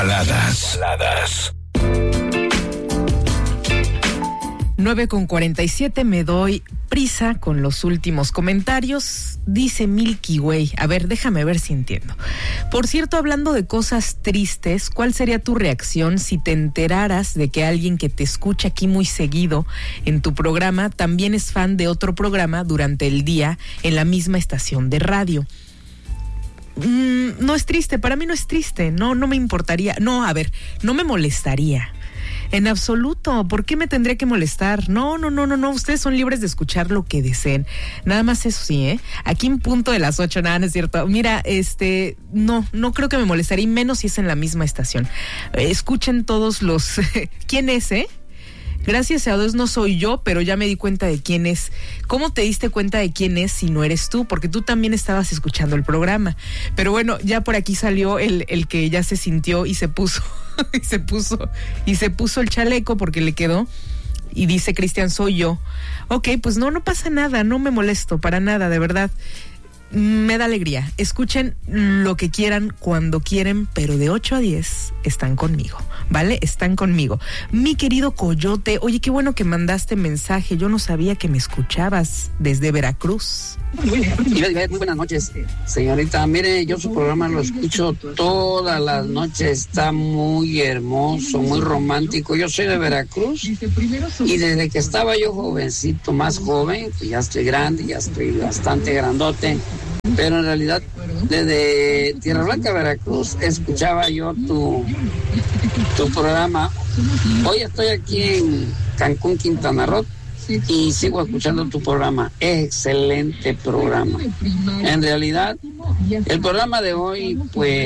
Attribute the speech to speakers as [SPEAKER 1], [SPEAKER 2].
[SPEAKER 1] Baladas.
[SPEAKER 2] 9:47, me doy prisa con los últimos comentarios. Dice Milky Way, a ver, déjame ver si entiendo. Por cierto, hablando de cosas tristes, ¿cuál sería tu reacción si te enteraras de que alguien que te escucha aquí muy seguido en tu programa también es fan de otro programa durante el día en la misma estación de radio? No es triste, para mí no es triste, no me importaría, no me molestaría. En absoluto, ¿por qué me tendría que molestar? No, ustedes son libres de escuchar lo que deseen. Nada más eso sí, aquí en punto de las 8, nada, no es cierto. Mira, no creo que me molestaría, y menos si es en la misma estación. Escuchen todos los... ¿Quién es, Gracias a Dios no soy yo, pero ya me di cuenta de quién es. ¿Cómo te diste cuenta de quién es si no eres tú? Porque tú también estabas escuchando el programa. Pero bueno, ya por aquí salió el que ya se sintió y se puso y se puso el chaleco porque le quedó. Y dice Cristian, soy yo. Ok, pues no pasa nada, no me molesto para nada, de verdad. Me da alegría. Escuchen lo que quieran, cuando quieren, pero de 8 a 10 están conmigo, ¿vale? Están conmigo. Mi querido Coyote, oye, qué bueno que mandaste mensaje. Yo no sabía que me escuchabas desde Veracruz.
[SPEAKER 3] Muy buenas noches, señorita. Mire, yo su programa lo escucho todas las noches. Está muy hermoso, muy romántico. Yo soy de Veracruz y desde que estaba yo jovencito, más joven, pues ya estoy grande, ya estoy bastante grandote. Pero en realidad, desde Tierra Blanca, Veracruz, escuchaba yo tu programa. Hoy estoy aquí en Cancún, Quintana Roo, y sigo escuchando tu programa. Excelente programa. En realidad, el programa de hoy, pues...